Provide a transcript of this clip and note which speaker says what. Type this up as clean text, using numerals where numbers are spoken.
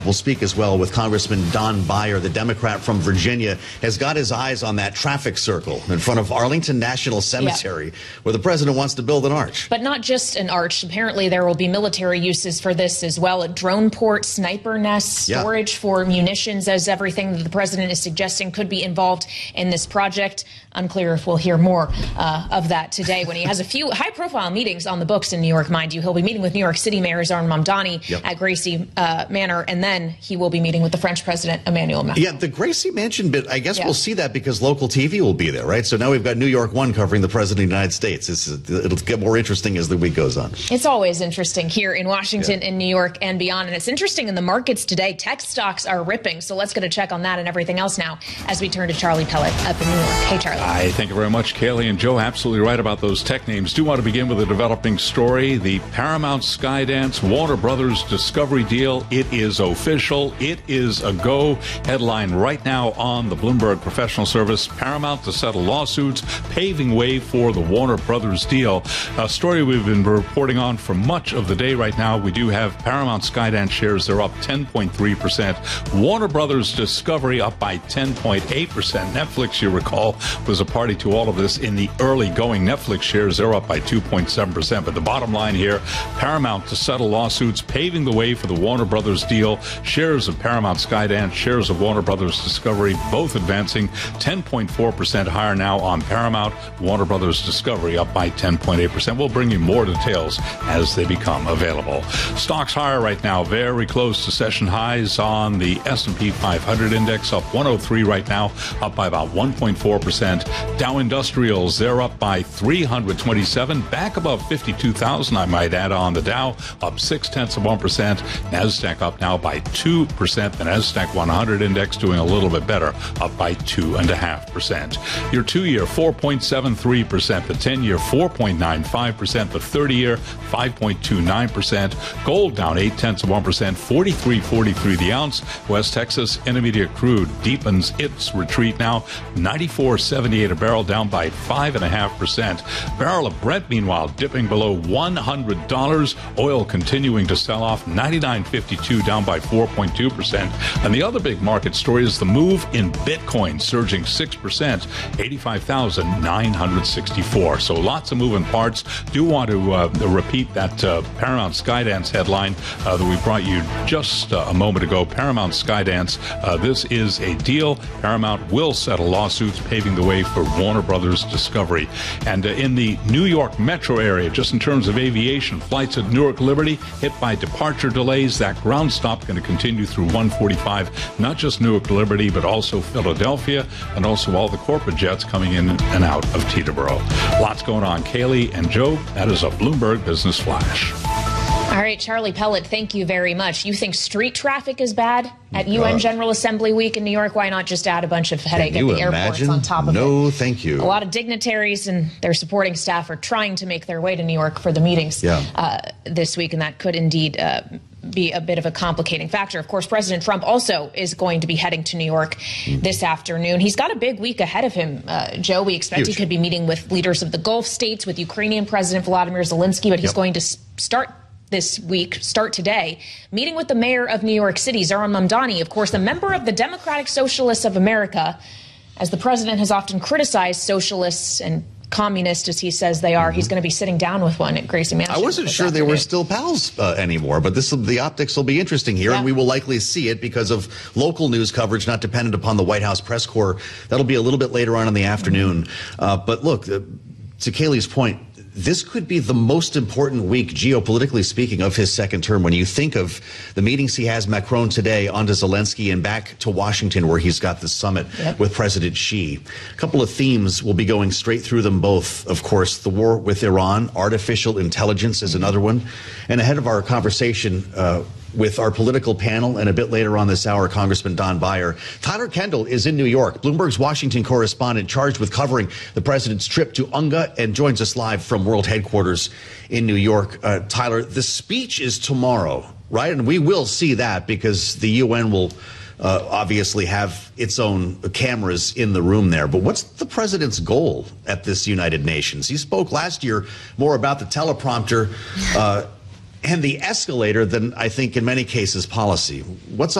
Speaker 1: We'll speak as well with Congressman Don Beyer, the Democrat from Virginia, has got his eyes on that traffic circle in front of Arlington National Cemetery, where the president wants to build an arch.
Speaker 2: But not just an arch. Apparently, there will be military uses for this as well. A drone port, sniper nest, storage for munitions, as everything that the president is suggesting could be involved in this project. Unclear if we'll hear more of that today when he has a few high-profile meetings on the books in New York, mind you. He'll be meeting with New York City Mayor Zohran Mamdani at Gracie Manor, and then he will be meeting with the French President, Emmanuel Macron.
Speaker 1: Yeah, the Gracie Mansion bit, I guess we'll see that because local TV will be there, right? So now we've got New York One covering the President of the United States. It'll get more interesting as the week goes on.
Speaker 2: It's always interesting here in Washington, in New York, and beyond. And it's interesting in the markets today. Tech stocks are ripping. So let's get a check on that and everything else now as we turn to Charlie Pellet up in New York. Hey, Charlie.
Speaker 3: Hi, thank you very much, Kaylee and Joe. Absolutely right about those tech names. Do want to begin with a developing story. The Paramount Skydance Warner Brothers Discovery deal. It is official. It is a go. Headline right now on the Bloomberg Professional Service. Paramount to settle lawsuits, paving way for the Warner Brothers deal. A story we've been reporting on for much of the day right now. We do have Paramount Skydance shares. They're up 10.3%. Warner Brothers Discovery up by 10.8%. Netflix, you recall, was a party to all of this in the early going. Netflix shares, they're up by 2.7%. But the bottom line here, Paramount to settle lawsuits, paving the way for the Warner Brothers deal. Shares of Paramount Skydance, shares of Warner Brothers Discovery, both advancing 10.4% higher now on Paramount. Warner Brothers Discovery up by 10.8%. We'll bring you more details as they become available. Stocks higher right now, very close to session highs on the S&P 500 index, up 103 right now, up by about 1.4%. Dow Industrials, they're up by 327, back above 52,000, I might add, on the Dow, up 0.6%. NASDAQ up now by 2%. The NASDAQ 100 index doing a little bit better, up by 2.5%. Your 2-year, 4.73%. The 10-year, 4.95%. The 30-year, 5.29%. Gold down 0.8%, 43.43 the ounce. West Texas Intermediate crude deepens its retreat now, 94.78 a barrel, down by 5.5%. Barrel of Brent, meanwhile, dipping below $100. Oil continuing to sell off, 99.52, down by 4.2%. And the other big market story is the move in Bitcoin, surging 6%, 85,964. So lots of moving parts. Do want to repeat that Paramount Skydance headline that we brought you just a moment ago. Paramount Skydance, this is a deal. Paramount will settle lawsuits, paving the way for Warner Brothers Discovery. And in the New York metro area, just in terms of aviation, flights at Newark Liberty hit by departure delays. That ground stop going to continue through 145, not just Newark Liberty, but also Philadelphia, and also all the corporate jets coming in and out of Teterboro. Lots going on. Kaylee and Joe, that is a Bloomberg Business Flash.
Speaker 2: All right, Charlie Pellet, thank you very much. You think street traffic is bad at UN General Assembly Week in New York? Why not just add a bunch of headache at the airports on top of it?
Speaker 1: No, thank you.
Speaker 2: A lot of dignitaries and their supporting staff are trying to make their way to New York for the meetings this week, and that could indeed be a bit of a complicating factor. Of course, President Trump also is going to be heading to New York this afternoon. He's got a big week ahead of him, Joe. We expect he could be meeting with leaders of the Gulf states, with Ukrainian President Volodymyr Zelensky, but he's going to start today, meeting with the mayor of New York City, Zohran Mamdani, of course, a member of the Democratic Socialists of America. As the president has often criticized socialists and communist, as he says they are, he's going to be sitting down with one at Gracie Mansion.
Speaker 1: I wasn't sure they were still pals anymore, but the optics will be interesting here, and we will likely see it because of local news coverage not dependent upon the White House press corps. That'll be a little bit later on in the afternoon. But look, to Kaylee's point, this could be the most important week, geopolitically speaking, of his second term. When you think of the meetings he has, Macron today, on to Zelensky, and back to Washington, where he's got the summit with President Xi. A couple of themes will be going straight through them both. Of course, the war with Iran, artificial intelligence is another one. And ahead of our conversation with our political panel, and a bit later on this hour, Congressman Don Beyer, Tyler Kendall is in New York, Bloomberg's Washington correspondent, charged with covering the president's trip to UNGA, and joins us live from World Headquarters in New York. Tyler, the speech is tomorrow, right? And we will see that because the UN will obviously have its own cameras in the room there. But what's the president's goal at this United Nations? He spoke last year more about the teleprompter and the escalator than I think in many cases policy. What's